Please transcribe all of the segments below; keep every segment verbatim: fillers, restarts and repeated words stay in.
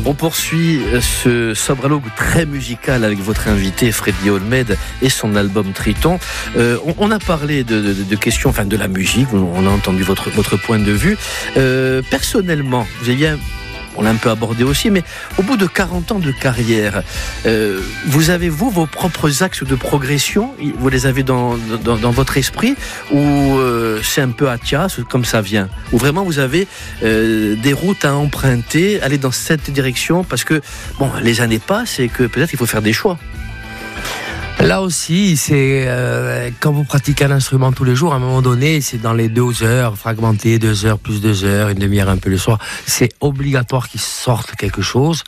On poursuit ce sobralogue très musical avec votre invité Freddy Olmède et son album Triton. Euh, on, on a parlé de, de, de questions, enfin de la musique, on a entendu votre, votre point de vue. Euh, personnellement, vous avez un on l'a un peu abordé aussi, mais au bout de quarante ans de carrière, euh, vous avez, vous, vos propres axes de progression, vous les avez dans, dans, dans votre esprit, ou euh, c'est un peu à tias, comme ça vient, ou vraiment vous avez euh, des routes à emprunter, aller dans cette direction, parce que, bon, les années passent et que peut-être il faut faire des choix. Là aussi, c'est euh, quand vous pratiquez un instrument tous les jours, à un moment donné, c'est dans les deux heures, fragmenté, deux heures plus deux heures, une demi-heure un peu le soir. C'est obligatoire qu'il sorte quelque chose.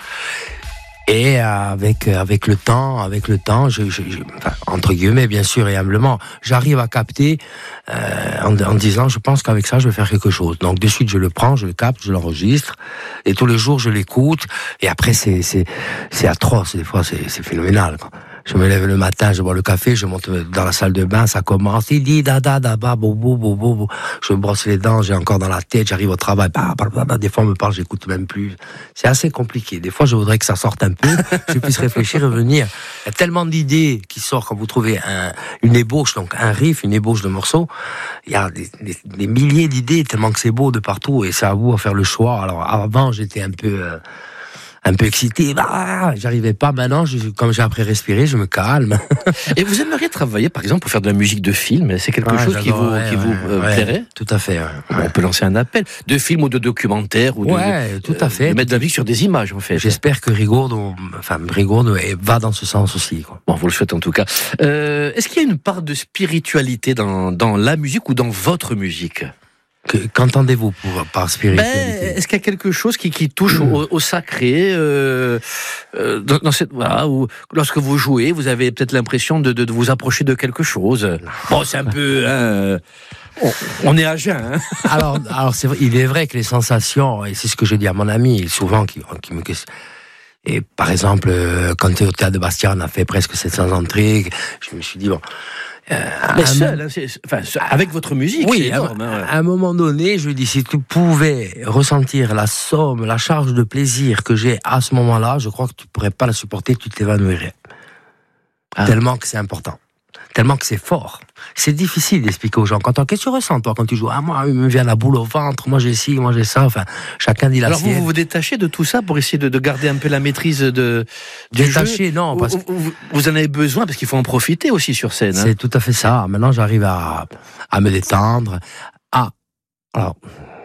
Et avec avec le temps, avec le temps, je, je, je, enfin, entre guillemets bien sûr et humblement, j'arrive à capter euh, en, en disant, je pense qu'avec ça, je vais faire quelque chose. Donc de suite, je le prends, je le capte, je l'enregistre, et tous les jours, je l'écoute. Et après, c'est c'est c'est atroce. Des fois, c'est c'est phénoménal, quoi. Je me lève le matin, je bois le café, je monte dans la salle de bain, ça commence, il dit da da da ba bo bo bo bo. Je me brosse les dents, j'ai encore dans la tête, j'arrive au travail, bah, bah, bah, bah. Des fois on me parle, j'écoute même plus. C'est assez compliqué. Des fois je voudrais que ça sorte un peu, que je puisse réfléchir et revenir. Il y a tellement d'idées qui sortent quand vous trouvez un, une ébauche, donc un riff, une ébauche de morceaux. Il y a des, des, des milliers d'idées, tellement que c'est beau de partout, et c'est à vous à faire le choix. Alors avant j'étais un peu euh, un peu excité, bah, j'arrivais pas. Maintenant, je, comme j'ai appris à respirer, je me calme. Et vous aimeriez travailler, par exemple, pour faire de la musique de film? C'est quelque ouais, chose qui vous, ouais, qui vous euh, ouais, plairait? Tout à fait. Ouais. On peut lancer un appel de film ou de documentaire ou de, ouais, tout à fait. de mettre de la musique sur des images, en fait. J'espère que Rigaud, enfin Rigaud, va dans ce sens aussi, quoi. Bon, vous le souhaitez en tout cas. Euh, est-ce qu'il y a une part de spiritualité dans dans la musique ou dans votre musique? Que, qu'entendez-vous pour, par spiritualité? Ben, est-ce qu'il y a quelque chose qui, qui touche mmh. au, au sacré euh, euh, dans, dans cette, voilà, où, lorsque vous jouez, vous avez peut-être l'impression de, de, de vous approcher de quelque chose. Bon, c'est un peu... Hein, on, on est à jeun. Hein. alors, alors c'est vrai, il est vrai que les sensations, et c'est ce que je dis à mon ami, souvent, qui, qui me questionne. Et par exemple, quand au Théâtre de Bastia, on a fait presque sept cents entrées, je me suis dit, bon... Euh, mais seul, hein, c'est, enfin, avec votre musique, oui, c'est énorme. À, hein, ouais. à un moment donné, je lui dis, si tu pouvais ressentir la somme, la charge de plaisir que j'ai à ce moment-là, je crois que tu pourrais pas la supporter, tu t'évanouirais. Ah. Tellement que c'est important. Tellement que c'est fort. C'est difficile d'expliquer aux gens. Quand on, qu'est-ce que tu ressens, toi, quand tu joues? Ah, moi, il me vient la boule au ventre, moi j'ai ci, moi j'ai ça, enfin, chacun dit la Alors sienne. vous, vous vous détachez de tout ça pour essayer de, de garder un peu la maîtrise de, du Détaché, jeu. non, parce que... Vous, vous en avez besoin parce qu'il faut en profiter aussi sur scène. Hein. C'est tout à fait ça. Maintenant, j'arrive à, à me détendre. À, alors,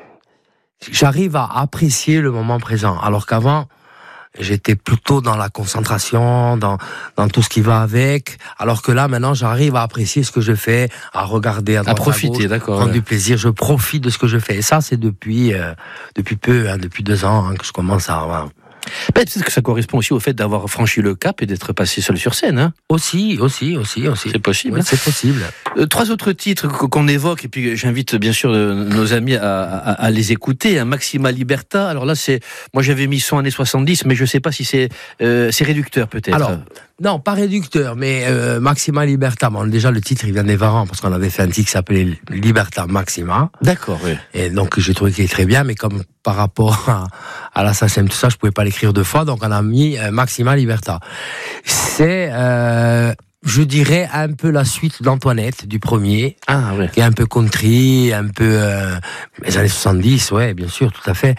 j'arrive à apprécier le moment présent. Alors qu'avant, j'étais plutôt dans la concentration, dans, dans tout ce qui va avec. Alors que là, maintenant, j'arrive à apprécier ce que je fais, à regarder, à, à profiter, à gauche, d'accord, prendre ouais. du plaisir. Je profite de ce que je fais. Et ça, c'est depuis, euh, depuis peu, hein, depuis deux ans, hein, que je commence à, voilà. Ben, peut-être que ça correspond aussi au fait d'avoir franchi le cap et d'être passé seul sur scène. Hein. Aussi, aussi, aussi, aussi. C'est possible. Oui, hein. C'est possible. Euh, trois autres titres qu'on évoque, et puis j'invite bien sûr nos amis à, à, à les écouter. Hein. Maxima Libertà. Alors là, c'est, moi j'avais mis son années soixante-dix, mais je sais pas si c'est, euh, c'est réducteur peut-être. Alors, non, pas réducteur, mais euh, Maxima Libertà. Bon, déjà le titre il vient des Varans parce qu'on avait fait un titre qui s'appelait Libertà Maxima. D'accord, oui. Et donc j'ai trouvé qu'il est très bien, mais comme par rapport à, à l'assassin tout ça, je pouvais pas l'écrire deux fois, donc on a mis euh, Maxima Libertà. C'est, euh, je dirais, un peu la suite d'Antoinette du premier, ah, ouais. qui est un peu country, un peu euh, les années soixante-dix, ouais, bien sûr, tout à fait.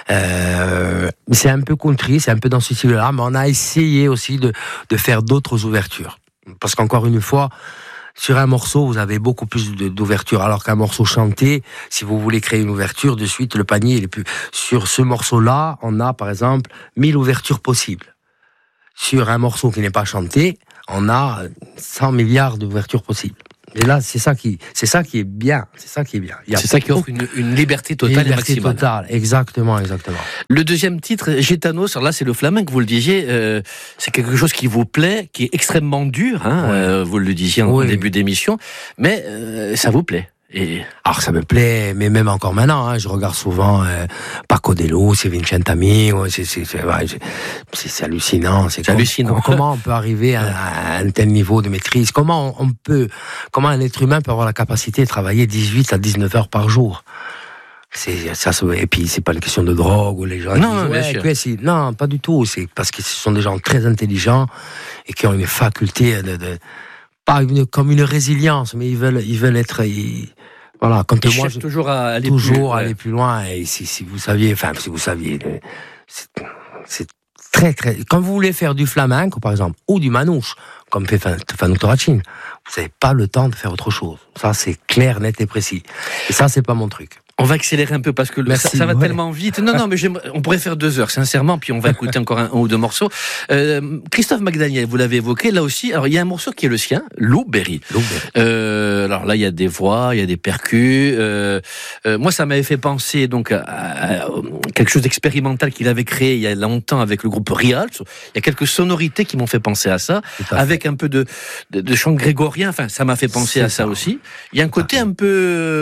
Euh, c'est un peu country, c'est un peu dans ce style-là, mais on a essayé aussi de, de faire d'autres ouvertures, parce qu'encore une fois, sur un morceau, vous avez beaucoup plus de, d'ouverture, alors qu'un morceau chanté, si vous voulez créer une ouverture, de suite, le panier, il est plus... Sur ce morceau-là, on a, par exemple, mille ouvertures possibles. Sur un morceau qui n'est pas chanté, on a cent milliards d'ouvertures possibles. Et là, c'est ça qui, c'est ça qui est bien. C'est ça qui est bien. C'est ça qui offre une, une liberté totale liberté et maximale. totale, exactement, exactement. Le deuxième titre, Gitanos, alors là, c'est le flamenco, vous le disiez, euh, c'est quelque chose qui vous plaît, qui est extrêmement dur, hein, ouais. euh, vous le disiez en oui. début d'émission, mais euh, ça vous plaît. Et... Alors ça me plaît, mais même encore maintenant, hein, je regarde souvent euh, Paco de Los, c'est Vincentami, ouais, c'est, c'est, c'est, ouais, c'est, c'est hallucinant. C'est, c'est com- hallucinant. Comment on peut arriver à, à un tel niveau de maîtrise? Comment on, on peut, comment un être humain peut avoir la capacité de travailler dix-huit à dix-neuf heures par jour? C'est, ça, et puis c'est pas une question de drogue ou les gens non, disent, ouais, que, si. Non, pas du tout. C'est parce que ce sont des gens très intelligents et qui ont une faculté de, de pas une, comme une résilience, mais ils veulent, ils veulent être. Ils, voilà, quand ils moi, je, toujours à aller toujours plus, aller ouais. plus loin. Et si, si vous saviez, enfin, si vous saviez, c'est, c'est très, très. Quand vous voulez faire du flamenco, par exemple, ou du manouche, comme fait Fanou Torachin, vous n'avez pas le temps de faire autre chose. Ça, c'est clair, net et précis. Et ça, c'est pas mon truc. On va accélérer un peu parce que Merci, ça, ça va ouais. tellement vite. Non, non, mais on pourrait faire deux heures, sincèrement, puis on va écouter encore un, un ou deux morceaux. Euh, Christophe McDaniel, vous l'avez évoqué, là aussi. Alors, il y a un morceau qui est le sien, Lou Berry. Lou Berry. Euh, alors là, il y a des voix, il y a des percus. Euh, euh, moi, ça m'avait fait penser donc à, à, à quelque chose d'expérimental qu'il avait créé il y a longtemps avec le groupe Rialto. Il y a quelques sonorités qui m'ont fait penser à ça, à avec un peu de, de, de chant grégorien. Enfin, ça m'a fait penser C'est à ça, ça aussi. Il y a un côté un peu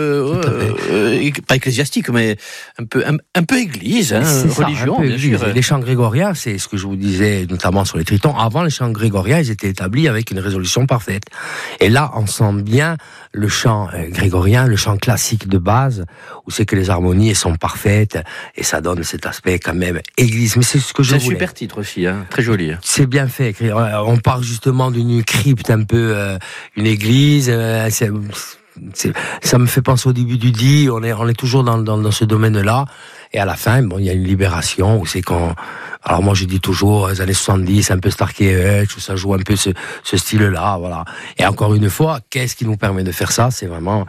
euh, euh, pas ecclésiastique, mais un peu, un, un peu église, hein, religion, ça, bien église. sûr. Les chants grégoriens, c'est ce que je vous disais, notamment sur les tritons. Avant, les chants grégoriens, ils étaient établis avec une résolution parfaite. Et là, on sent bien le chant euh, grégorien, le chant classique de base, où c'est que les harmonies sont parfaites, et ça donne cet aspect quand même église. Mais c'est ce que je voulais. C'est un super titre aussi, hein, très joli. C'est bien fait. On parle justement d'une crypte un peu, euh, une église, euh, c'est... C'est, ça me fait penser au début du dit, on est, on est toujours dans, dans, dans ce domaine-là, et à la fin, bon, il y a une libération où c'est qu'on, alors moi je dis toujours, les années soixante-dix, un peu Starkey et Hutch, où ça joue un peu ce, ce style-là, voilà. Et encore une fois, qu'est-ce qui nous permet de faire ça? C'est vraiment,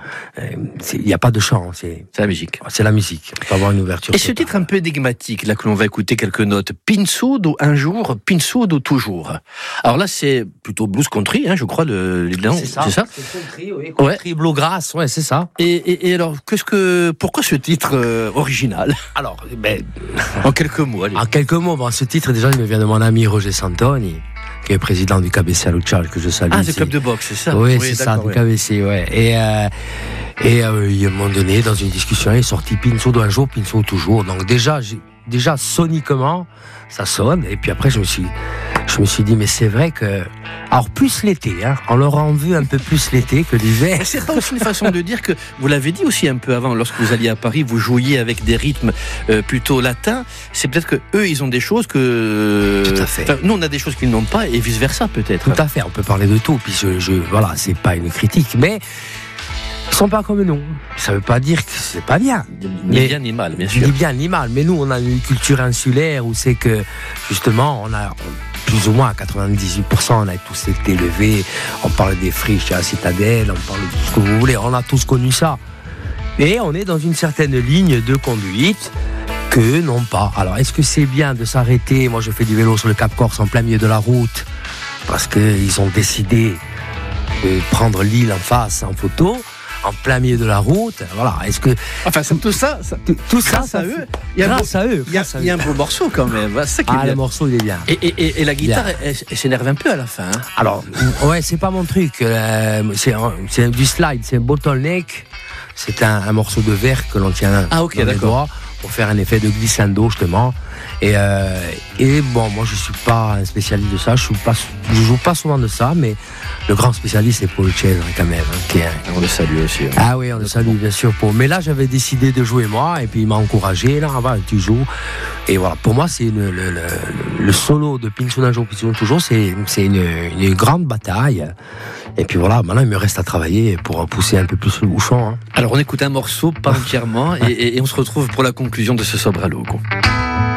il n'y a pas de chant, c'est, c'est la musique. C'est la musique. On peut avoir une ouverture. Et ce titre un peu énigmatique, là que l'on va écouter quelques notes, Pinsoud ou un jour, Pinsoud ou toujours. Alors là, c'est plutôt blues country, hein, je crois, le, le c'est ça. C'est ça. C'est country, oui. Country, ouais. Bluegrass, ouais, c'est ça. Et, et, et alors, qu'est-ce que, pourquoi ce titre euh, original? Alors, ben, en quelques mots, allez. En quelques mots, bon, ce titre, déjà, il me vient de mon ami Roger Santoni, qui est président du K B C à Luchal, que je salue. Ah, c'est le club de boxe, c'est ça? Oui, oui c'est ça, du ouais. K B C, ouais. Et, euh, et euh, il, à un moment donné, dans une discussion, il est sorti Pinsoud un jour, Pinsoud toujours. Donc déjà, j'ai, déjà, soniquement, ça sonne. Et puis après, je me suis, je me suis dit, mais c'est vrai que, alors plus l'été, hein, on leur en veut un peu plus l'été que l'hiver. Mais c'est pas aussi une façon de dire que, vous l'avez dit aussi un peu avant, lorsque vous alliez à Paris, vous jouiez avec des rythmes euh, plutôt latins. C'est peut-être que eux, ils ont des choses que. Tout à fait. Enfin, nous, on a des choses qu'ils n'ont pas et vice versa peut-être. Tout à fait. On peut parler de tout. Puis je, je voilà, c'est pas une critique, mais. Ils sont pas comme nous. Ça veut pas dire que c'est pas bien. Ni mais, bien ni mal, bien sûr. Ni bien ni mal. Mais nous, on a une culture insulaire où c'est que, justement, on a plus ou moins à quatre-vingt-dix-huit pour cent, on a tous été élevés. On parle des friches à la Citadelle, on parle de tout ce que vous voulez. On a tous connu ça. Et on est dans une certaine ligne de conduite que non pas. Alors, est-ce que c'est bien de s'arrêter? Moi, je fais du vélo sur le Cap Corse en plein milieu de la route parce qu'ils ont décidé de prendre l'île en face en photo. En plein milieu de la route, voilà. Est-ce que enfin tout ça, ça tout, tout ça, ça, à eux, il y a grâce beau, à eux, il y a, il y a un beau morceau quand même. Ça qui ah, est bien. Le morceau il est bien. Et, et, et la guitare, elle, elle s'énerve un peu à la fin. Hein. Alors, ouais, c'est pas mon truc. Euh, c'est, c'est du slide, c'est un bottleneck. C'est un, un morceau de verre que l'on tient ah, okay, dans d'accord. les doigts pour faire un effet de glissando justement. Et, euh, et bon, moi je suis pas un spécialiste de ça, je suis pas, je joue pas souvent de ça, mais le grand spécialiste c'est Paul Cesare quand même. Hein, qui est, on le salue aussi. Hein. Ah oui, on le salue bien sûr. Paul. Mais là j'avais décidé de jouer moi, et puis il m'a encouragé. Là, voilà, tu joues. Et voilà, pour moi c'est une, le, le, le solo de Pinsoud un jour, Pinsoud toujours, c'est, c'est une, une grande bataille. Et puis voilà, maintenant il me reste à travailler pour pousser un peu plus le bouchon. Hein. Alors on écoute un morceau, pas entièrement, et, et, et on se retrouve pour la conclusion de ce Sobre à Logo.